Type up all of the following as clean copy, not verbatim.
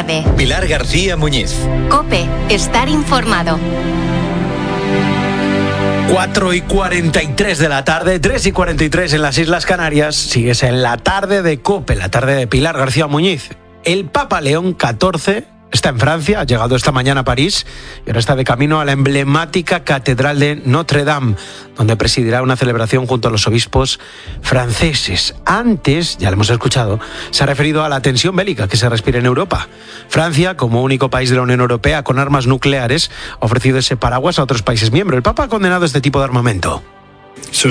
tarde. Pilar García Muñiz. COPE, estar informado. 4:43 de la tarde, 3:43 en las Islas Canarias. Sigues en la tarde de COPE, la tarde de Pilar García Muñiz. El Papa León XIV está en Francia, ha llegado esta mañana a París y ahora está de camino a la emblemática Catedral de Notre Dame, donde presidirá una celebración junto a los obispos franceses. Antes, ya lo hemos escuchado, se ha referido a la tensión bélica que se respira en Europa. Francia, como único país de la Unión Europea con armas nucleares, ha ofrecido ese paraguas a otros países miembros. El Papa ha condenado este tipo de armamento. Se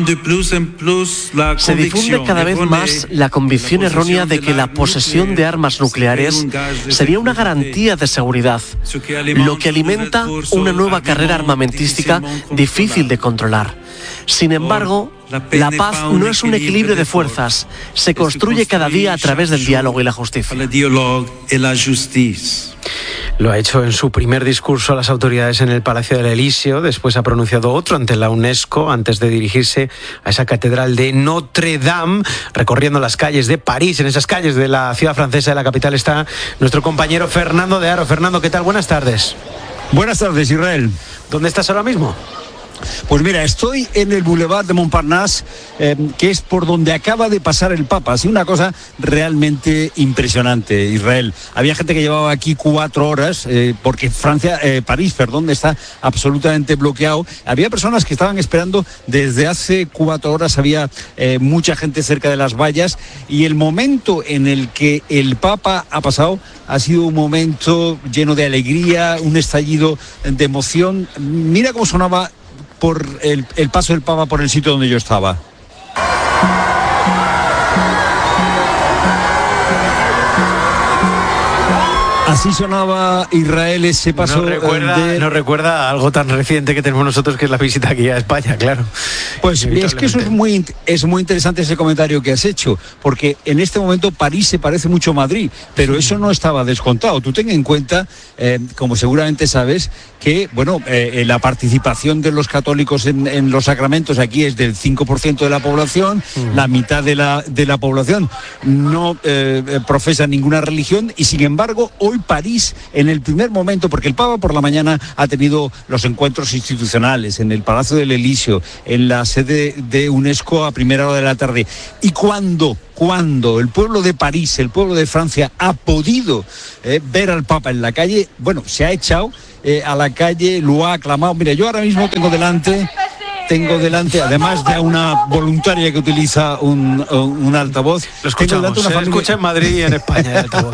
difunde cada vez más la convicción errónea de que la posesión de armas nucleares sería una garantía de seguridad, lo que alimenta una nueva carrera armamentística difícil de controlar. Sin embargo, la paz no es un equilibrio de fuerzas, se construye cada día a través del diálogo y la justicia. Lo ha hecho en su primer discurso a las autoridades en el Palacio del Elíseo, después ha pronunciado otro ante la UNESCO, antes de dirigirse a esa catedral de Notre Dame, recorriendo las calles de París. En esas calles de la ciudad francesa, de la capital, está nuestro compañero Fernando de Aro. Fernando, ¿qué tal? Buenas tardes. Buenas tardes, Israel. ¿Dónde estás ahora mismo? Pues mira, estoy en el Boulevard de Montparnasse, que es por donde acaba de pasar el Papa. Ha sido una cosa realmente impresionante, Israel. Había gente que llevaba aquí 4 horas, porque París, está absolutamente bloqueado. Había personas que estaban esperando desde hace 4 horas, había mucha gente cerca de las vallas, y el momento en el que el Papa ha pasado ha sido un momento lleno de alegría, un estallido de emoción. Mira cómo sonaba por el paso del Papa por el sitio donde yo estaba. Así sonaba, Israel, ese paso. No recuerda algo tan reciente que tenemos nosotros, que es la visita aquí a España, claro. Pues es que eso es muy interesante, ese comentario que has hecho, porque en este momento París se parece mucho a Madrid, pero eso no estaba descontado. Tú ten en cuenta, como seguramente sabes, que la participación de los católicos en los sacramentos aquí es del 5% de la población, la mitad de la población no profesa ninguna religión, y sin embargo hoy París, en el primer momento, porque el Papa por la mañana ha tenido los encuentros institucionales en el Palacio del Elíseo, en la sede de UNESCO a primera hora de la tarde, y cuando el pueblo de París, el pueblo de Francia, ha podido ver al Papa en la calle, se ha echado a la calle, lo ha aclamado. Mira, yo ahora mismo tengo delante, además de una voluntaria que utiliza un altavoz. Lo escuchamos, se escucha en Madrid y en España el altavoz.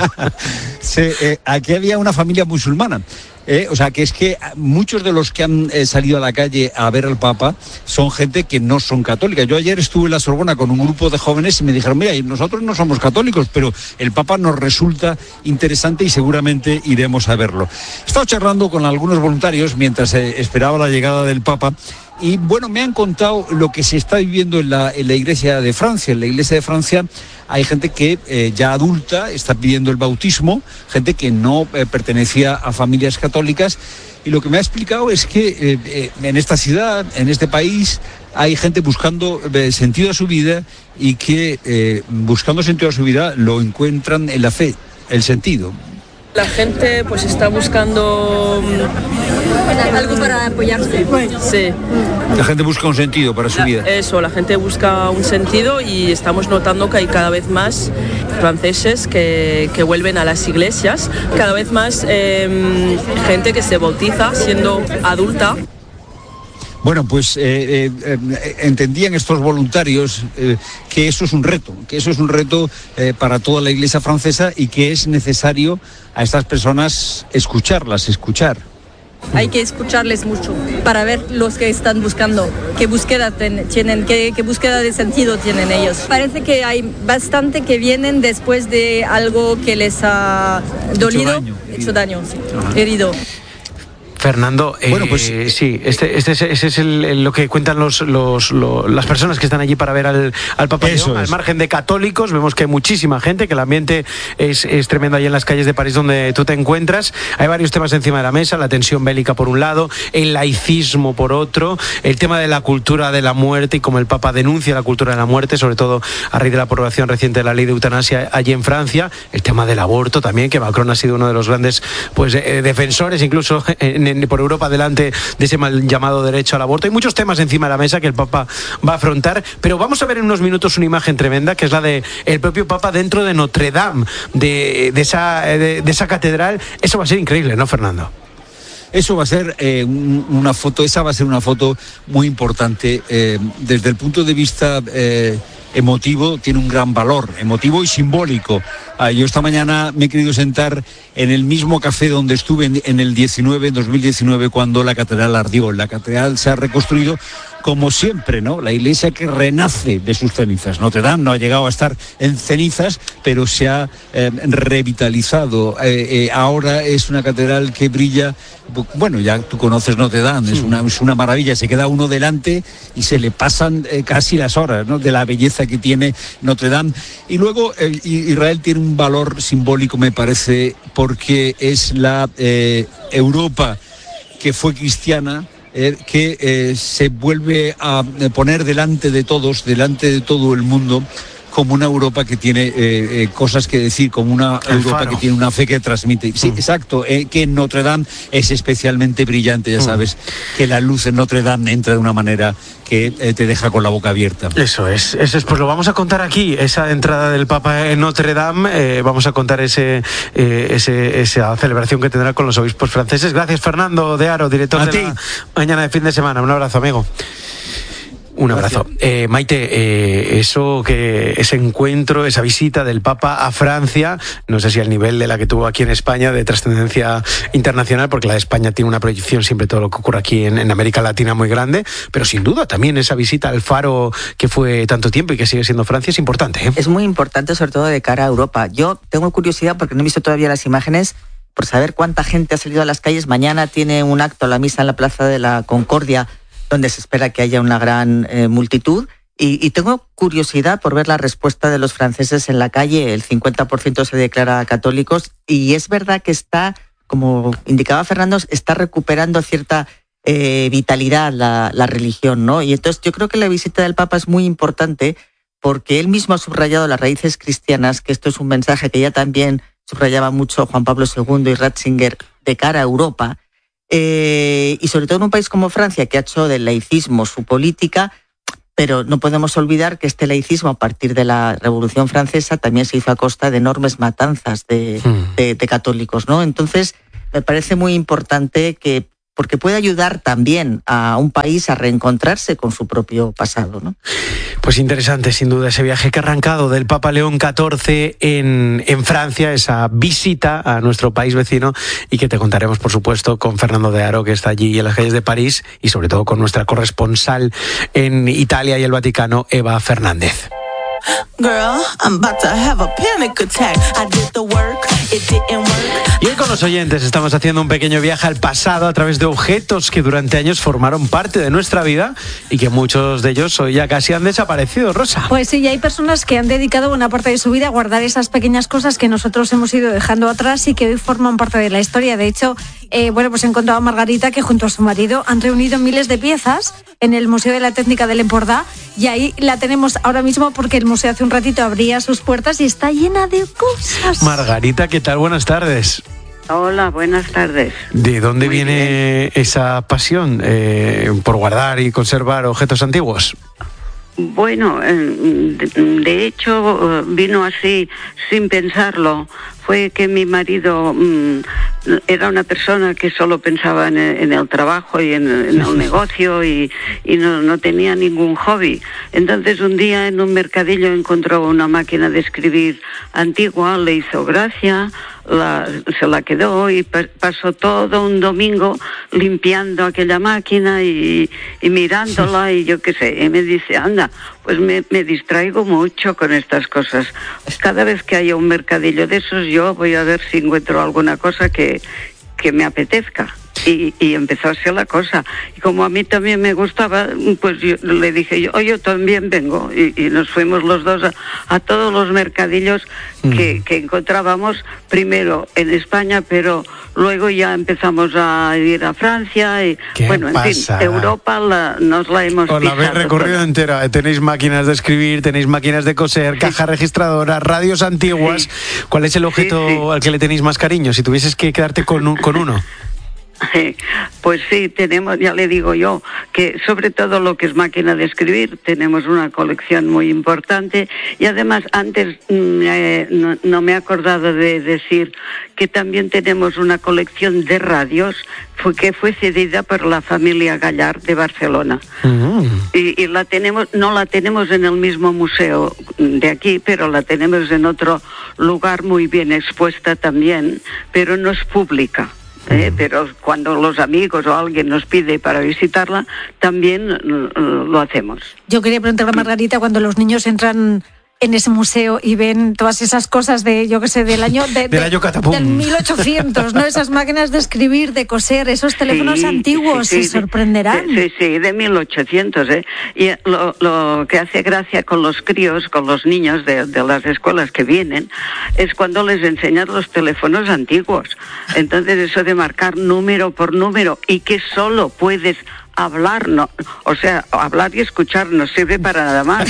Aquí había una familia musulmana. O sea, que es que muchos de los que han salido a la calle a ver al Papa son gente que no son católica. Yo ayer estuve en la Sorbona con un grupo de jóvenes y me dijeron, mira, nosotros no somos católicos, pero el Papa nos resulta interesante y seguramente iremos a verlo. He estado charlando con algunos voluntarios mientras esperaba la llegada del Papa. Y me han contado lo que se está viviendo en la Iglesia de Francia. En la Iglesia de Francia hay gente que ya adulta está pidiendo el bautismo, gente que no pertenecía a familias católicas. Y lo que me ha explicado es que en esta ciudad, en este país, hay gente buscando sentido a su vida, y que buscando sentido a su vida lo encuentran en la fe, el sentido. La gente pues está buscando algo para apoyarse. Sí. La gente busca un sentido para su vida. Eso, la gente busca un sentido, y estamos notando que hay cada vez más franceses que vuelven a las iglesias, cada vez más gente que se bautiza siendo adulta. Entendían estos voluntarios que eso es un reto, para toda la Iglesia francesa, y que es necesario a estas personas escuchar. Hay que escucharles mucho para ver los que están buscando, qué búsqueda tienen, qué búsqueda de sentido tienen ellos. Parece que hay bastante que vienen después de algo que les ha dolido, hecho daño, herido. Fernando, bueno, pues sí, ese es lo que cuentan las personas que están allí para ver al Papa León. Al margen de católicos, vemos que hay muchísima gente, que el ambiente es tremendo ahí en las calles de París donde tú te encuentras. Hay varios temas encima de la mesa: la tensión bélica por un lado, el laicismo por otro, el tema de la cultura de la muerte y cómo el Papa denuncia la cultura de la muerte, sobre todo a raíz de la aprobación reciente de la ley de eutanasia allí en Francia. El tema del aborto también, que Macron ha sido uno de los grandes defensores, incluso por Europa delante de ese mal llamado derecho al aborto. Hay muchos temas encima de la mesa que el Papa va a afrontar, pero vamos a ver en unos minutos una imagen tremenda, que es la de el propio Papa dentro de Notre Dame, de esa catedral. Eso va a ser increíble, ¿no, Fernando? Eso va a ser una foto, esa va a ser una foto muy importante desde el punto de vista emotivo. Tiene un gran valor emotivo y simbólico. Yo esta mañana me he querido sentar en el mismo café donde estuve en el 2019, cuando la catedral ardió. La catedral se ha reconstruido como siempre, ¿no? La iglesia que renace de sus cenizas. Notre Dame no ha llegado a estar en cenizas, pero se ha revitalizado. Ahora es una catedral que brilla. Bueno, ya tú conoces Notre Dame, es una maravilla. Se queda uno delante y se le pasan casi las horas, ¿no?, de la belleza que tiene Notre Dame. Y luego Israel tiene un valor simbólico, me parece, porque es la Europa que fue cristiana, que se vuelve a poner delante de todos, delante de todo el mundo, como una Europa que tiene cosas que decir, como una Europa que tiene una fe que transmite. Sí, exacto, que en Notre Dame es especialmente brillante, ya sabes, que la luz en Notre Dame entra de una manera que te deja con la boca abierta. Eso es, pues lo vamos a contar aquí, esa entrada del Papa en Notre Dame. Vamos a contar esa celebración que tendrá con los obispos franceses. Gracias, Fernando de Aro, director de la Mañana de Fin de Semana. Un abrazo, amigo. Un abrazo. Maite, ese encuentro, esa visita del Papa a Francia, no sé si al nivel de la que tuvo aquí en España, de trascendencia internacional, porque la de España tiene una proyección, siempre todo lo que ocurre aquí en América Latina, muy grande, pero sin duda también esa visita al faro que fue tanto tiempo y que sigue siendo Francia es importante, ¿eh? Es muy importante, sobre todo de cara a Europa. Yo tengo curiosidad, porque no he visto todavía las imágenes, por saber cuánta gente ha salido a las calles. Mañana tiene un acto, la misa en la Plaza de la Concordia, donde se espera que haya una gran multitud. Y tengo curiosidad por ver la respuesta de los franceses en la calle. El 50% se declara católicos y es verdad que está, como indicaba Fernando, está recuperando cierta vitalidad la religión, ¿no? Y entonces yo creo que la visita del Papa es muy importante porque él mismo ha subrayado las raíces cristianas, que esto es un mensaje que ya también subrayaba mucho Juan Pablo II y Ratzinger de cara a Europa. Y sobre todo en un país como Francia, que ha hecho del laicismo su política, pero no podemos olvidar que este laicismo, a partir de la Revolución Francesa, también se hizo a costa de enormes matanzas de católicos, ¿no? Entonces, me parece muy importante porque puede ayudar también a un país a reencontrarse con su propio pasado, ¿no? Pues interesante, sin duda, ese viaje que ha arrancado del Papa León XIV en Francia, esa visita a nuestro país vecino, y que te contaremos, por supuesto, con Fernando de Aro, que está allí en las calles de París, y sobre todo con nuestra corresponsal en Italia y el Vaticano, Eva Fernández. Y hoy con los oyentes estamos haciendo un pequeño viaje al pasado a través de objetos que durante años formaron parte de nuestra vida y que muchos de ellos hoy ya casi han desaparecido, Rosa. Pues sí, y hay personas que han dedicado buena parte de su vida a guardar esas pequeñas cosas que nosotros hemos ido dejando atrás y que hoy forman parte de la historia. De hecho, pues he encontrado a Margarita, que junto a su marido han reunido miles de piezas en el Museo de la Técnica del Empordà, y ahí la tenemos ahora mismo porque el museo hace un ratito abría sus puertas y está llena de cosas. Margarita, ¿qué tal? Buenas tardes. Hola, buenas tardes. ¿De dónde viene esa pasión por guardar y conservar objetos antiguos? Bueno, de hecho vino así, sin pensarlo. Fue que mi marido era una persona que solo pensaba en el trabajo y en el negocio y no tenía ningún hobby. Entonces un día en un mercadillo encontró una máquina de escribir antigua, le hizo gracia, se la quedó y pasó todo un domingo limpiando aquella máquina y mirándola y yo qué sé. Y me dice, anda, pues me distraigo mucho con estas cosas. Cada vez que haya un mercadillo de esos, yo voy a ver si encuentro alguna cosa que me apetezca. Y empezó así la cosa. Y como a mí también me gustaba, pues yo le dije, yo también vengo. Y nos fuimos los dos a todos los mercadillos que encontrábamos, primero en España, pero luego ya empezamos a ir a Francia. Y bueno, en fin, Europa nos la hemos pisado. Os la habéis recorrido entera. Tenéis máquinas de escribir, tenéis máquinas de coser, caja registradora, radios antiguas. Sí. ¿Cuál es el objeto al que le tenéis más cariño? Si tuvieses que quedarte con uno. Pues sí, tenemos, ya le digo yo, que sobre todo lo que es máquina de escribir, tenemos una colección muy importante, y además antes no me he acordado de decir que también tenemos una colección de radios que fue cedida por la familia Gallard de Barcelona. Y la tenemos, no la tenemos en el mismo museo de aquí, pero la tenemos en otro lugar muy bien expuesta también, pero no es pública. Pero cuando los amigos o alguien nos pide para visitarla, también lo hacemos. Yo quería preguntarle a Margarita, cuando los niños entran en ese museo y ven todas esas cosas de, yo qué sé, del año del 1800, ¿no? Esas máquinas de escribir, de coser, esos teléfonos antiguos, se sorprenderán. Sí, de 1800, Y lo que hace gracia con los críos, con los niños de las escuelas que vienen, es cuando les enseñan los teléfonos antiguos. Entonces eso de marcar número por número y que solo puedes hablar, no, o sea, hablar y escuchar no sirve para nada más.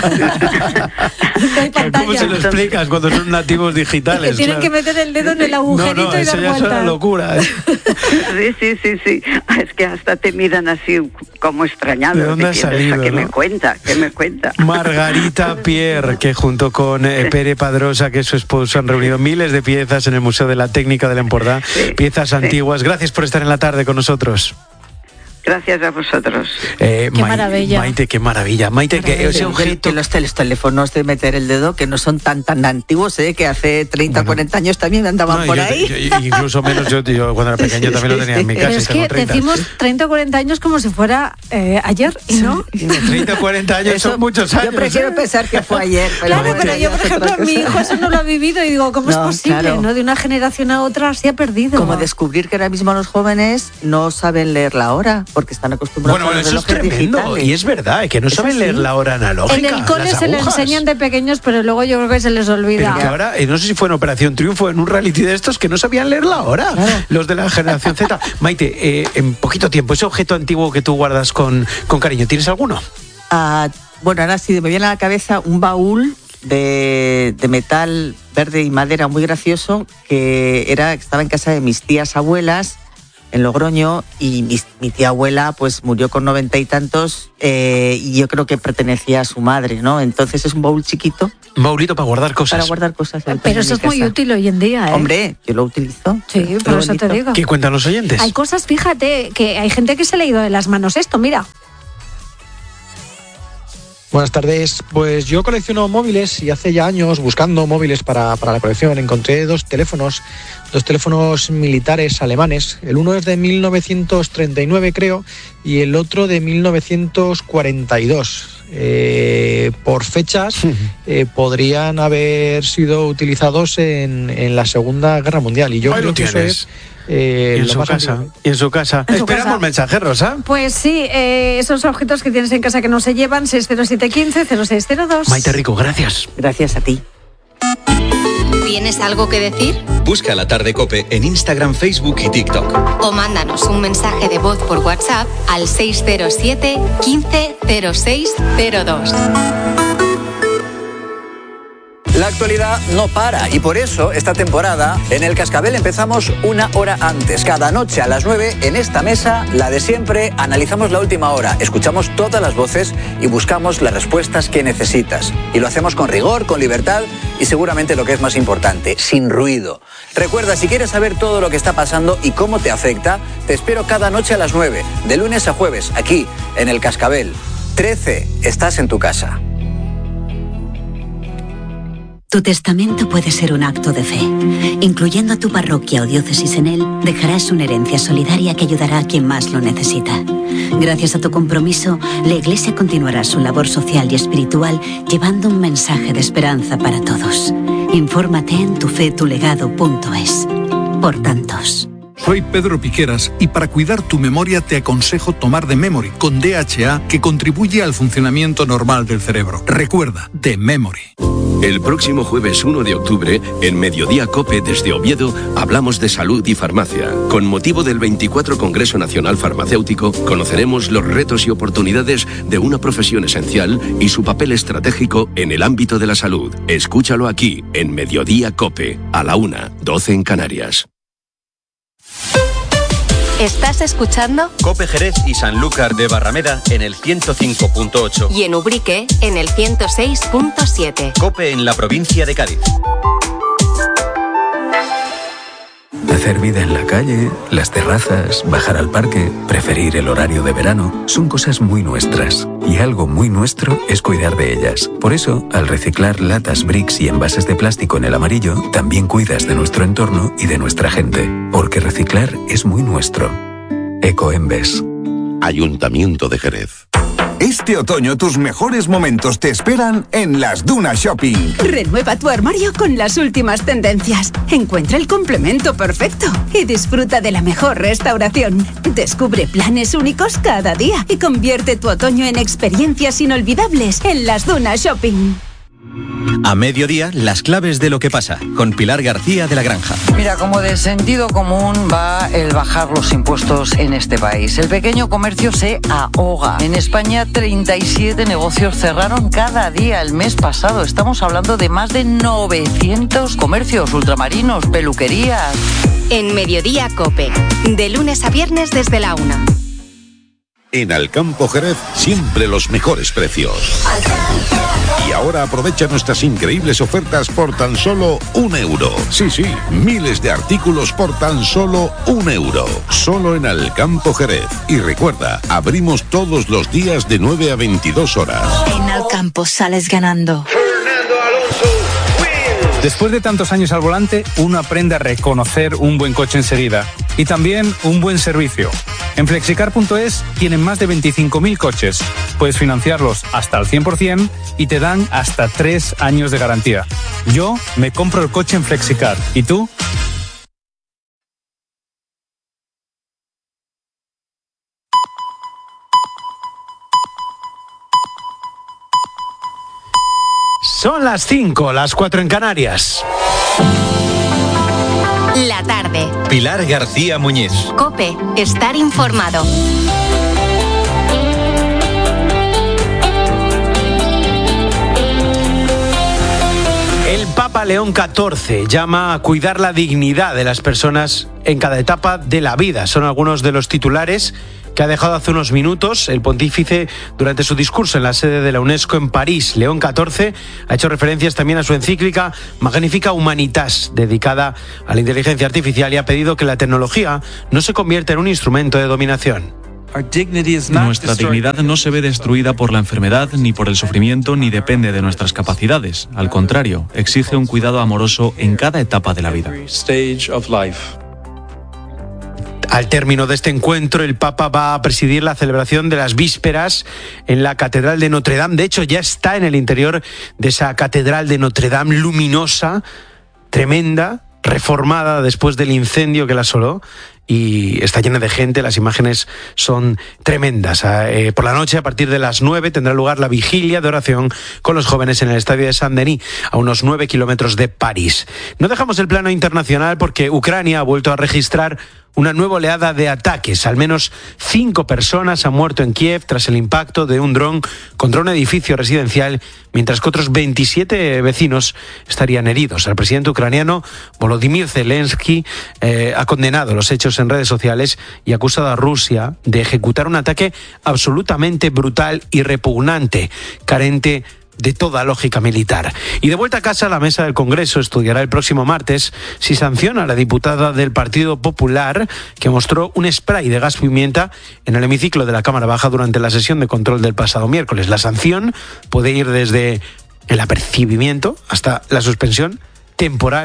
¿Cómo se lo explicas cuando son nativos digitales? Que tienen que meter el dedo en el agujerito y dar vuelta. Eso ya es una locura. Sí. Es que hasta te miran así como extrañados. ¿De dónde ha salido? ¿Qué me cuenta? Margarita Pierre, que junto con Pere Padrosa, que es su esposo, han reunido miles de piezas en el Museo de la Técnica de l'Empordà, piezas antiguas. Gracias por estar en la tarde con nosotros. Gracias a vosotros. Qué maravilla. Maite, qué maravilla. Maite, que ese objeto... Que los teléfonos de meter el dedo, que no son tan antiguos, que hace 30, 40 años también andaban por ahí. Yo, incluso menos, yo cuando era pequeño también lo tenía en mi casa. Pero es que decimos 30 o 40 años como si fuera ayer, ¿y no? 30 o 40 años son muchos años. Yo prefiero pensar que fue ayer. Claro, pero yo, por ejemplo, mi hijo eso no lo ha vivido y digo, ¿cómo es posible? Claro. ¿No? De una generación a otra se ha perdido. Como descubrir que ahora mismo los jóvenes no saben leer la hora, porque están acostumbrados a los relojes digitales. Y es verdad, que no saben leer la hora analógica. En el cole se le enseñan de pequeños, pero luego yo creo que se les olvida. Pero que ahora, no sé si fue en Operación Triunfo, en un reality de estos, que no sabían leer la hora. Claro. Los de la generación Z. Maite, en poquito tiempo, ese objeto antiguo que tú guardas con cariño, ¿tienes alguno? Bueno, ahora sí me viene a la cabeza un baúl de metal verde y madera muy gracioso, que estaba en casa de mis tías abuelas en Logroño, y mi tía abuela pues murió con 90 y tantos, y yo creo que pertenecía a su madre, ¿no? Entonces es un baúl chiquito. Un baulito para guardar cosas. Para guardar cosas. Pero eso es muy útil hoy en día, Hombre, yo lo utilizo. Sí, por eso te digo. ¿Qué cuentan los oyentes? Hay cosas, fíjate, que hay gente que se le ha ido de las manos esto, mira. Buenas tardes, pues yo colecciono móviles y hace ya años, buscando móviles para la colección, encontré dos teléfonos militares alemanes. El uno es de 1939 creo y el otro de 1942. Por fechas podrían haber sido utilizados en la Segunda Guerra Mundial, y yo creo que eso es... ¿Y en su casa? Esperamos mensajes, Rosa. Pues sí, esos objetos que tienes en casa que no se llevan, 60715-0602. Maite Rico, gracias. Gracias a ti. ¿Tienes algo que decir? Busca La Tarde COPE en Instagram, Facebook y TikTok. O mándanos un mensaje de voz por WhatsApp al 607 15 06 02. La actualidad no para, y por eso esta temporada en El Cascabel empezamos una hora antes. Cada noche a las 9 en esta mesa, la de siempre, analizamos la última hora, escuchamos todas las voces y buscamos las respuestas que necesitas. Y lo hacemos con rigor, con libertad y seguramente lo que es más importante, sin ruido. Recuerda, si quieres saber todo lo que está pasando y cómo te afecta, te espero cada noche a las 9, de lunes a jueves, aquí en El Cascabel. 13, estás en tu casa. Tu testamento puede ser un acto de fe. Incluyendo a tu parroquia o diócesis en él, dejarás una herencia solidaria que ayudará a quien más lo necesita. Gracias a tu compromiso, la Iglesia continuará su labor social y espiritual llevando un mensaje de esperanza para todos. Infórmate en tufetulegado.es. Por tantos. Soy Pedro Piqueras y para cuidar tu memoria te aconsejo tomar The Memory con DHA, que contribuye al funcionamiento normal del cerebro. Recuerda, The Memory. El próximo jueves 1 de octubre, en Mediodía COPE desde Oviedo, hablamos de salud y farmacia. Con motivo del 24 Congreso Nacional Farmacéutico, conoceremos los retos y oportunidades de una profesión esencial y su papel estratégico en el ámbito de la salud. Escúchalo aquí, en Mediodía COPE, a la 1:12 en Canarias. ¿Estás escuchando? COPE Jerez y Sanlúcar de Barrameda en el 105.8. Y en Ubrique en el 106.7. COPE en la provincia de Cádiz. Hacer vida en la calle, las terrazas, bajar al parque, preferir el horario de verano, son cosas muy nuestras. Y algo muy nuestro es cuidar de ellas. Por eso, al reciclar latas, bricks y envases de plástico en el amarillo, también cuidas de nuestro entorno y de nuestra gente. Porque reciclar es muy nuestro. Ecoembes. Ayuntamiento de Jerez. Este otoño tus mejores momentos te esperan en Las Dunas Shopping. Renueva tu armario con las últimas tendencias. Encuentra el complemento perfecto y disfruta de la mejor restauración. Descubre planes únicos cada día y convierte tu otoño en experiencias inolvidables en Las Dunas Shopping. A mediodía, las claves de lo que pasa, con Pilar García de la Granja. Mira, como de sentido común va el bajar los impuestos en este país. El pequeño comercio se ahoga. En España, 37 negocios cerraron cada día el mes pasado. Estamos hablando de más de 900 comercios, ultramarinos, peluquerías. En Mediodía COPE, de lunes a viernes desde la 1. En Alcampo Jerez, siempre los mejores precios. Y ahora aprovecha nuestras increíbles ofertas por tan solo €1. Sí, miles de artículos por tan solo €1. Solo en Alcampo Jerez. Y recuerda, abrimos todos los días de 9 a 22 horas. En Alcampo sales ganando. Después de tantos años al volante, uno aprende a reconocer un buen coche enseguida. Y también un buen servicio. En Flexicar.es tienen más de 25.000 coches. Puedes financiarlos hasta el 100% y te dan hasta 3 años de garantía. Yo me compro el coche en Flexicar. ¿Y tú? Son las 5, las 4 en Canarias. La tarde. Pilar García Muñiz. COPE, estar informado. El Papa León XIV llama a cuidar la dignidad de las personas en cada etapa de la vida. Son algunos de los titulares que ha dejado hace unos minutos el pontífice durante su discurso en la sede de la UNESCO en París. León XIV ha hecho referencias también a su encíclica Magnificat Humanitas, dedicada a la inteligencia artificial, y ha pedido que la tecnología no se convierta en un instrumento de dominación. Nuestra dignidad no se ve destruida por la enfermedad, ni por el sufrimiento, ni depende de nuestras capacidades. Al contrario, exige un cuidado amoroso en cada etapa de la vida. Al término de este encuentro, el Papa va a presidir la celebración de las vísperas en la Catedral de Notre Dame. De hecho, ya está en el interior de esa Catedral de Notre Dame, luminosa, tremenda, reformada después del incendio que la asoló, y está llena de gente. Las imágenes son tremendas. Por la noche, a partir de las 9, tendrá lugar la vigilia de oración con los jóvenes en el estadio de Saint-Denis, a unos 9 kilómetros de París. No dejamos el plano internacional porque Ucrania ha vuelto a registrar una nueva oleada de ataques. Al menos 5 personas han muerto en Kiev tras el impacto de un dron contra un edificio residencial, mientras que otros 27 vecinos estarían heridos. El presidente ucraniano Volodymyr Zelensky ha condenado los hechos en redes sociales y ha acusado a Rusia de ejecutar un ataque absolutamente brutal y repugnante, carente de toda lógica militar. Y de vuelta a casa, la mesa del Congreso estudiará el próximo martes si sanciona a la diputada del Partido Popular que mostró un spray de gas pimienta en el hemiciclo de la Cámara Baja durante la sesión de control del pasado miércoles. La sanción puede ir desde el apercibimiento hasta la suspensión temporal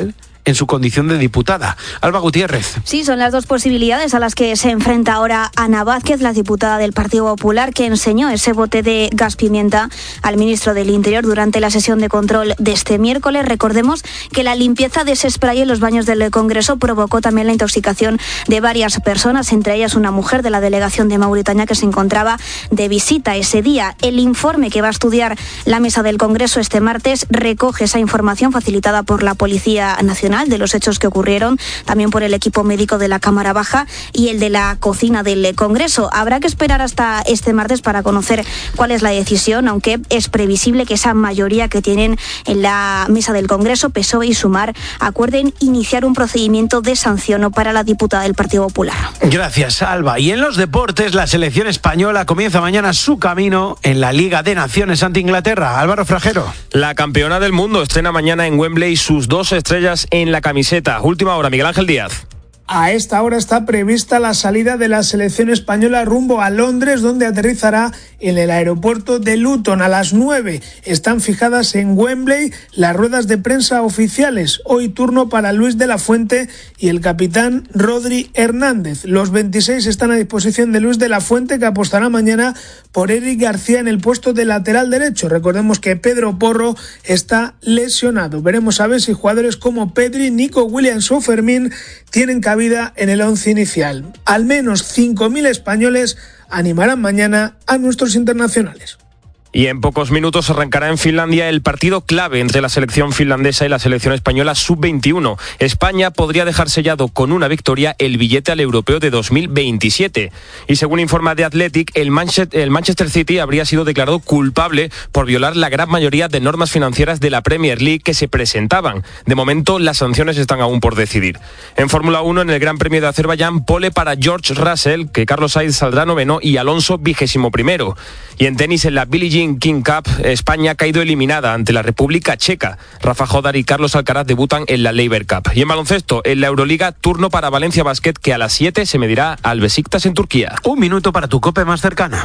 en su condición de diputada. Alba Gutiérrez. Sí, son las dos posibilidades a las que se enfrenta ahora Ana Vázquez, la diputada del Partido Popular, que enseñó ese bote de gas pimienta al ministro del Interior durante la sesión de control de este miércoles. Recordemos que la limpieza de ese spray en los baños del Congreso provocó también la intoxicación de varias personas, entre ellas una mujer de la delegación de Mauritania que se encontraba de visita ese día. El informe que va a estudiar la mesa del Congreso este martes recoge esa información facilitada por la Policía Nacional de los hechos que ocurrieron, también por el equipo médico de la Cámara Baja y el de la cocina del Congreso. Habrá que esperar hasta este martes para conocer cuál es la decisión, aunque es previsible que esa mayoría que tienen en la mesa del Congreso, PSOE y Sumar, acuerden iniciar un procedimiento de sanción para la diputada del Partido Popular. Gracias, Alba. Y en los deportes, la selección española comienza mañana su camino en la Liga de Naciones ante Inglaterra. Álvaro Frajero. La campeona del mundo estrena mañana en Wembley sus 2 estrellas en la camiseta. Última hora, Miguel Ángel Díaz. A esta hora está prevista la salida de la selección española rumbo a Londres, donde aterrizará en el aeropuerto de Luton a las 9. Están fijadas en Wembley las ruedas de prensa oficiales. Hoy turno para Luis de la Fuente y el capitán Rodri Hernández. Los 26 están a disposición de Luis de la Fuente, que apostará mañana por Eric García en el puesto de lateral derecho. Recordemos que Pedro Porro está lesionado. Veremos a ver si jugadores como Pedri, Nico Williams o Fermín tienen cabida en el 11 inicial. Al menos 5.000 españoles animarán mañana a nuestros internacionales. Y en pocos minutos arrancará en Finlandia el partido clave entre la selección finlandesa y la selección española sub-21. España podría dejar sellado con una victoria el billete al europeo de 2027. Y según informa The Athletic, el Manchester City habría sido declarado culpable por violar la gran mayoría de normas financieras de la Premier League que se presentaban. De momento, las sanciones están aún por decidir. En Fórmula 1, en el Gran Premio de Azerbaiyán, pole para George Russell, que Carlos Sainz saldrá noveno y Alonso 21º. Y en tenis, en la Billie Jean King Cup, España ha caído eliminada ante la República Checa. Rafa Jodar y Carlos Alcaraz debutan en la Laver Cup. Y en baloncesto, en la Euroliga, turno para Valencia Basket, que a las 7 se medirá al Besiktas en Turquía. Un minuto para tu COPE más cercana.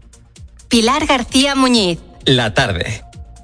Pilar García Muñiz. La tarde.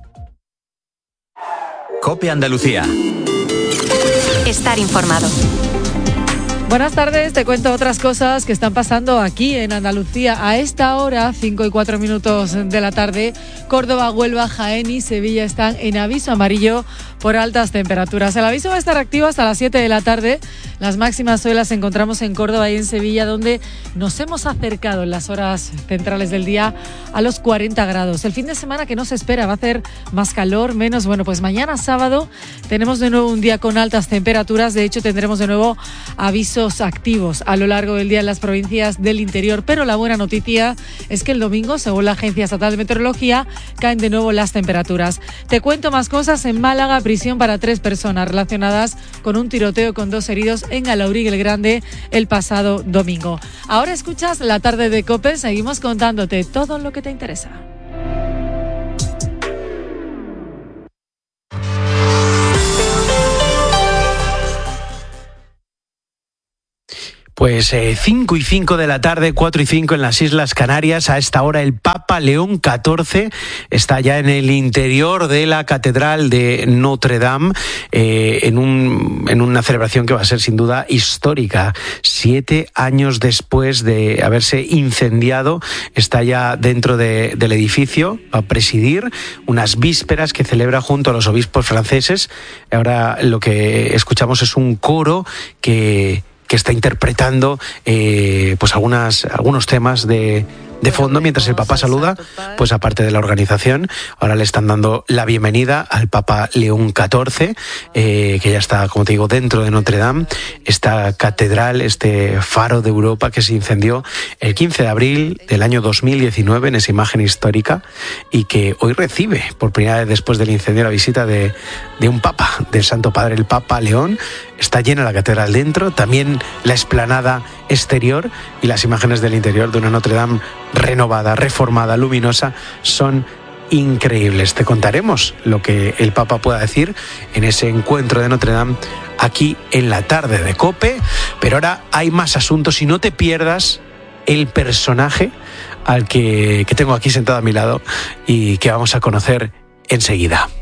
COPE Andalucía. Estar informado. Buenas tardes, te cuento otras cosas que están pasando aquí en Andalucía. A esta hora, 5:04 de la tarde, Córdoba, Huelva, Jaén y Sevilla están en aviso amarillo por altas temperaturas. El aviso va a estar activo hasta las 7 de la tarde. Las máximas hoy las encontramos en Córdoba y en Sevilla, donde nos hemos acercado en las horas centrales del día a los 40 grados. El fin de semana que nos espera va a hacer más calor, menos. Bueno, pues mañana sábado tenemos de nuevo un día con altas temperaturas. De hecho, tendremos de nuevo avisos activos a lo largo del día en las provincias del interior. Pero la buena noticia es que el domingo, según la Agencia Estatal de Meteorología, caen de nuevo las temperaturas. Te cuento más cosas. En Málaga, prisión para 3 personas relacionadas con un tiroteo con 2 heridos en Alaurigue el Grande el pasado domingo. Ahora escuchas La Tarde de COPE. Seguimos contándote todo lo que te interesa. Pues 5:05 de la tarde, 4:05 en las Islas Canarias. A esta hora el Papa León XIV está ya en el interior de la Catedral de Notre Dame, en una celebración que va a ser sin duda histórica. 7 años después de haberse incendiado, está ya dentro del edificio. Va a presidir unas vísperas que celebra junto a los obispos franceses. Ahora lo que escuchamos es un coro que está interpretando pues algunos temas de fondo mientras el Papa saluda, pues aparte de la organización. Ahora le están dando la bienvenida al Papa León XIV, que ya está, como te digo, dentro de Notre Dame, esta catedral, este faro de Europa que se incendió el 15 de abril del año 2019 en esa imagen histórica, y que hoy recibe por primera vez después del incendio la visita de un Papa, del Santo Padre, el Papa León. Está llena la catedral dentro, también la explanada exterior, y las imágenes del interior de una Notre Dame renovada, reformada, luminosa, son increíbles. Te contaremos lo que el Papa pueda decir en ese encuentro de Notre Dame aquí en La Tarde de COPE. Pero ahora hay más asuntos y no te pierdas el personaje al que tengo aquí sentado a mi lado y que vamos a conocer enseguida.